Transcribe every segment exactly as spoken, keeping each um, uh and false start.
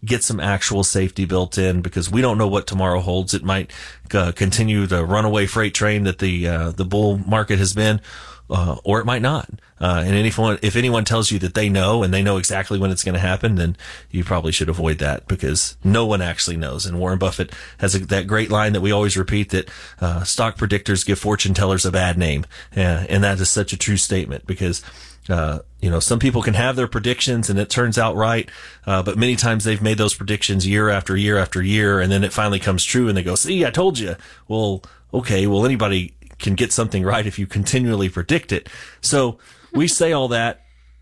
get some actual safety built in, because we don't know what tomorrow holds. It might uh, continue the runaway freight train that the uh, the bull market has been, uh, or it might not. Uh, and anyone, if anyone tells you that they know and they know exactly when it's going to happen, then you probably should avoid that, because no one actually knows. And Warren Buffett has a, that great line that we always repeat, that uh, stock predictors give fortune tellers a bad name. Uh, and that is such a true statement, because Uh, you know, some people can have their predictions and it turns out right. Uh, but many times they've made those predictions year after year after year. And then it finally comes true and they go, see, I told you. Well, okay. Well, anybody can get something right if you continually predict it. So we say all that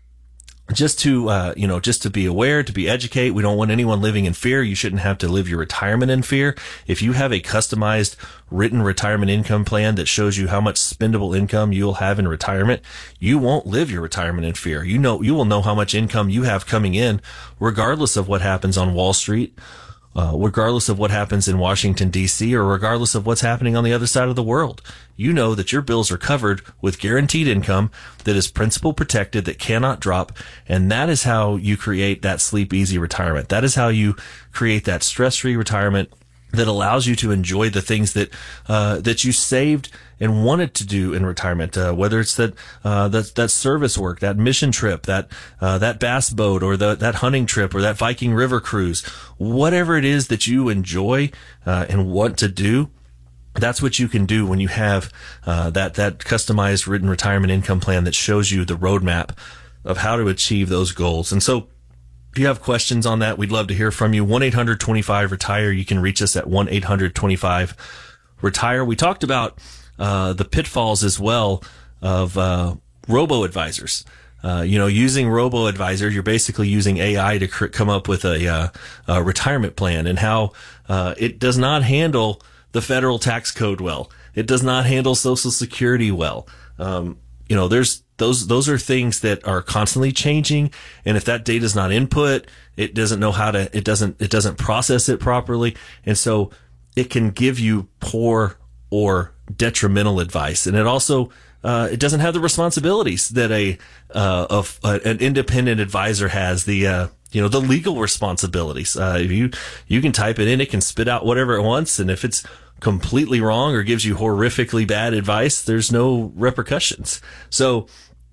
just to, uh, you know, just to be aware, to be educate. We don't want anyone living in fear. You shouldn't have to live your retirement in fear. If you have a customized written retirement income plan that shows you how much spendable income you'll have in retirement, you won't live your retirement in fear. You know, you will know how much income you have coming in, regardless of what happens on Wall Street, Uh, regardless of what happens in Washington, D C, or regardless of what's happening on the other side of the world. You know that your bills are covered with guaranteed income that is principal protected, that cannot drop. And that is how you create that sleep easy retirement. That is how you create that stress-free retirement that allows you to enjoy the things that uh, that you saved and wanted to do in retirement, uh, whether it's that uh, that that service work, that mission trip, that uh, that bass boat, or the, that hunting trip, or that Viking River cruise, whatever it is that you enjoy uh, and want to do. That's what you can do when you have uh, that that customized written retirement income plan that shows you the roadmap of how to achieve those goals. And so, if you have questions on that, we'd love to hear from you. one eight hundred twenty-five retire. You can reach us at one eight hundred twenty-five retire. We talked about uh, the pitfalls as well of uh, robo-advisors. Uh, you know, using robo-advisor, you're basically using A I to cr- come up with a, uh, a retirement plan, and how uh, it does not handle the federal tax code well. It does not handle Social Security well. Um, you know, there's those those are things that are constantly changing, and if that data is not input, it doesn't know how to. It doesn't it doesn't process it properly, and so it can give you poor or detrimental advice, and it also. Uh, it doesn't have the responsibilities that a, uh, of, uh, an independent advisor has, the, uh, you know, the legal responsibilities. Uh, if you, you can type it in, it can spit out whatever it wants. And if it's completely wrong or gives you horrifically bad advice, there's no repercussions. So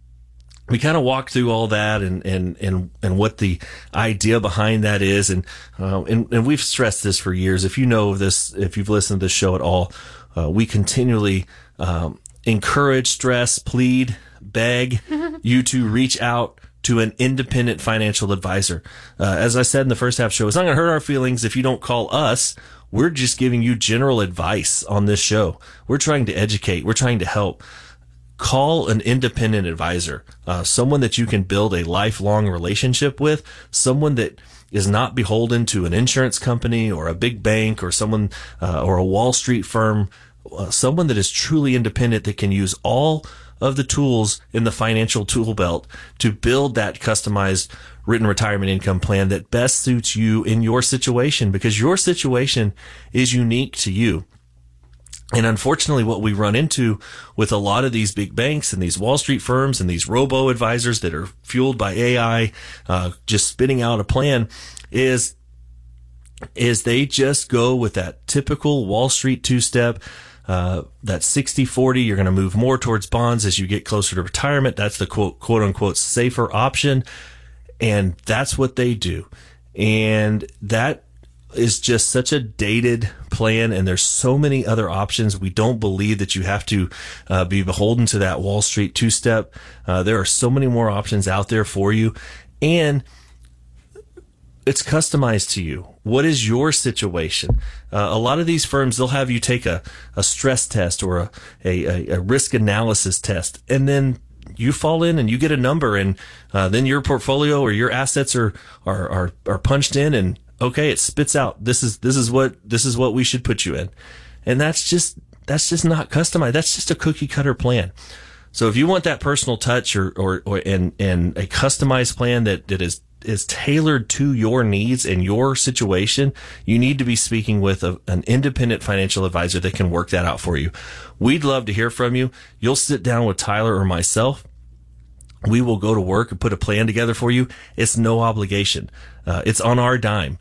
we kind of walk through all that and, and, and, and what the idea behind that is. And, uh, and, and we've stressed this for years. If you know this, if you've listened to this show at all, uh, we continually, um, encourage, stress, plead, beg you to reach out to an independent financial advisor. Uh, as I said in the first half show, it's not going to hurt our feelings if you don't call us. We're just giving you general advice on this show. We're trying to educate. We're trying to help. Call an independent advisor, uh, someone that you can build a lifelong relationship with, someone that is not beholden to an insurance company or a big bank or someone uh, or a Wall Street firm. Uh, someone that is truly independent, that can use all of the tools in the financial tool belt to build that customized written retirement income plan that best suits you in your situation, because your situation is unique to you. And unfortunately, what we run into with a lot of these big banks and these Wall Street firms and these robo advisors that are fueled by A I, uh, just spitting out a plan is, is they just go with that typical Wall Street two-step. Uh, that sixty forty, you're going to move more towards bonds as you get closer to retirement. That's the quote, quote unquote, safer option. And that's what they do. And that is just such a dated plan. And there's so many other options. We don't believe that you have to uh, be beholden to that Wall Street two-step. Uh, there are so many more options out there for you. And it's customized to you. What is your situation? Uh, a lot of these firms, they'll have you take a, a stress test or a, a, a risk analysis test, and then you fall in and you get a number, and uh, then your portfolio or your assets are, are, are, are punched in, and okay, it spits out, this is, this is what, this is what we should put you in. And that's just, that's just not customized. That's just a cookie cutter plan. So if you want that personal touch or, or, or, and, and a customized plan that, that is, is tailored to your needs and your situation, you need to be speaking with a, an independent financial advisor that can work that out for you. We'd love to hear from you. You'll sit down with Tyler or myself. We will go to work and put a plan together for you. It's no obligation. Uh, it's on our dime.